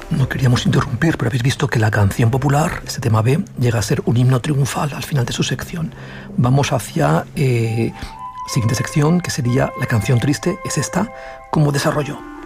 No queríamos interrumpir, pero habéis visto que la canción popular, este tema B, llega a ser un himno triunfal al final de su sección. Vamos hacia siguiente sección, que sería la canción triste. Es esta, como desarrollo.